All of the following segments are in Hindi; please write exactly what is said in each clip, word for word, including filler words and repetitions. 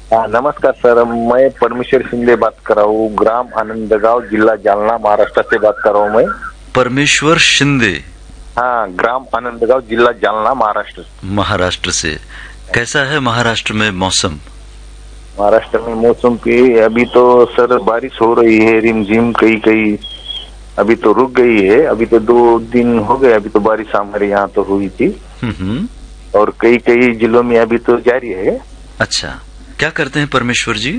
हाँ, नमस्कार सर। मैं परमेश्वर शिंदे बात कर रहा हूँ, ग्राम आनंदगांव, जिला जालना, महाराष्ट्र से बात कर रहा हूँ मैं। परमेश्वर शिंदे? हाँ, ग्राम आनंदगांव, जिला जालना, महाराष्ट्र। महाराष्ट्र से। कैसा है महाराष्ट्र में मौसम? महाराष्ट्र में मौसम की अभी तो सर बारिश हो रही है रिमझिम, कई कई अभी तो रुक गई है। अभी तो दो दिन हो गए, अभी तो बारिश हमारे यहाँ तो हुई थी और कई कई जिलों में अभी तो जारी है। अच्छा, क्या करते हैं परमेश्वर जी?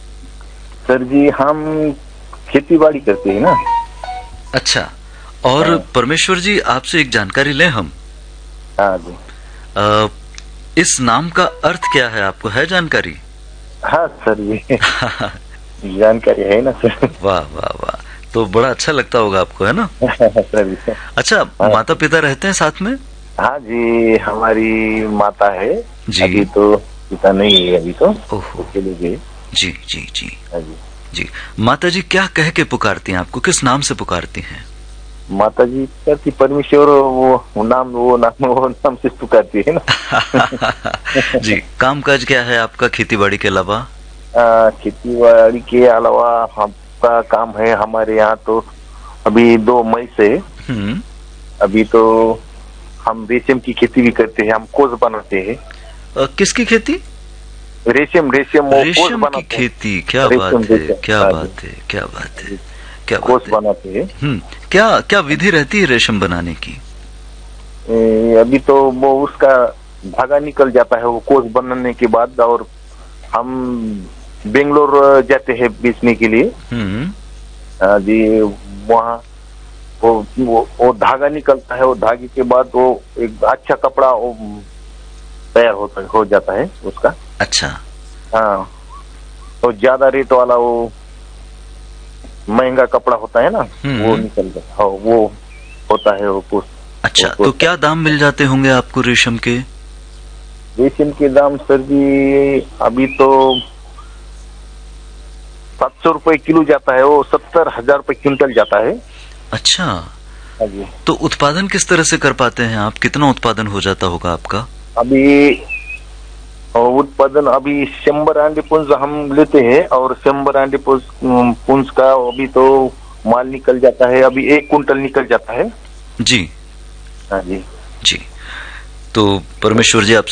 सर जी हम खेती बाड़ी करते हैं ना। अच्छा, और हाँ। परमेश्वर जी आपसे एक जानकारी लें हम। हाँ जी। आ, इस नाम का अर्थ क्या है, आपको है जानकारी? हाँ सर, ये जानकारी है ना सर। वाह वाह वाह, तो बड़ा अच्छा लगता होगा आपको, है ना? सर। अच्छा, हाँ। माता पिता रहते हैं साथ में? हाँ जी, हमारी माता है जी। अभी तो पिता नहीं है, अभी तो ओहो। चले गए। जी जी जी हाँ जी। जी। माता जी क्या कह के पुकारती हैं आपको, किस नाम से पुकारती हैं? माता जी कहती परमेश्वर, वो नाम वो नाम वो नाम से पुकारती है ना। जी। काम काज क्या है आपका खेती बाड़ी के अलावा? खेती बाड़ी के अलावा आपका काम है हमारे यहाँ तो अभी दो मई से हम्म। अभी तो हम रेशम की खेती भी करते हैं, हम कोस बनाते हैं। अ, किसकी खेती? रेशम रेशम वो कोस रेशम की बनाते हैं। खेती। क्या रेशम, बात है, रेशम। क्या हाँ बात है, क्या बात है, क्या कोस बात है। बनाते हैं। हम्म। क्या क्या विधि रहती है रेशम बनाने की? ए, अभी तो वो उसका धागा निकल जाता है वो कोस बनाने के बाद, और हम बेंगलोर जाते हैं बेचने के लिए। हम्म। हाँ जी, वहाँ वो, वो वो धागा निकलता है, वो धागे के बाद वो एक अच्छा कपड़ा वो तैयार होता हो जाता है उसका। अच्छा। हाँ, तो ज्यादा रेट वाला वो महंगा कपड़ा होता है ना, वो निकल जाता। हाँ, वो होता है वो कोस। अच्छा, वो तो क्या दाम मिल जाते होंगे आपको रेशम के? रेशम के दाम सर जी अभी तो सात सौ रुपए किलो जाता है, वो सत्तर हजार रुपए क्विंटल जाता है। अच्छा। हाँ जी। तो उत्पादन किस तरह से कर पाते हैं आप, कितना उत्पादन हो जाता होगा आपका? अभी उत्पादन अभी शंबर अंडे पुंज हम लेते हैं, और शंबर अंडे पुंज का अभी तो माल निकल जाता है, अभी एक कुंटल निकल जाता है। जी। हाँ जी। जी। तो परमेश्वर जी आप